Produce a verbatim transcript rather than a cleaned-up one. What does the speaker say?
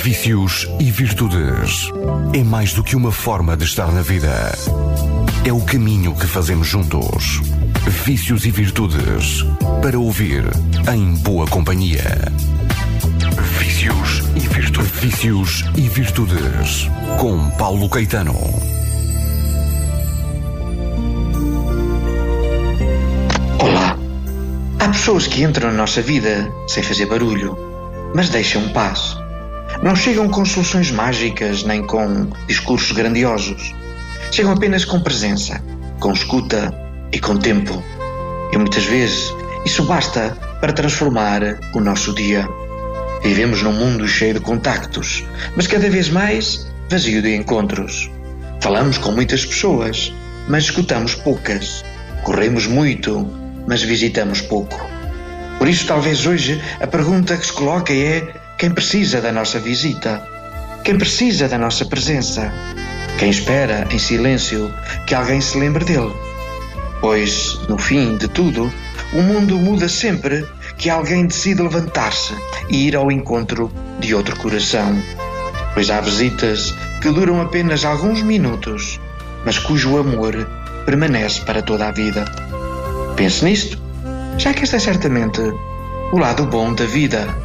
Vícios e virtudes. É mais do que uma forma de estar na vida. É o caminho que fazemos juntos. Vícios e virtudes. Para ouvir em boa companhia. Vícios e virtudes. Vícios e virtudes. Com Paulo Caetano. Olá. Há pessoas que entram na nossa vida sem fazer barulho, mas deixam paz. Não chegam com soluções mágicas nem com discursos grandiosos. Chegam apenas com presença, com escuta e com tempo. E muitas vezes isso basta para transformar o nosso dia. Vivemos num mundo cheio de contactos, mas cada vez mais vazio de encontros. Falamos com muitas pessoas, mas escutamos poucas. Corremos muito, mas visitamos pouco. Por isso, talvez hoje a pergunta que se coloca é: quem precisa da nossa visita? Quem precisa da nossa presença? Quem espera em silêncio que alguém se lembre dele? Pois, no fim de tudo, o mundo muda sempre que alguém decide levantar-se e ir ao encontro de outro coração. Pois há visitas que duram apenas alguns minutos, mas cujo amor permanece para toda a vida. Pense nisto, já que este é certamente o lado bom da vida.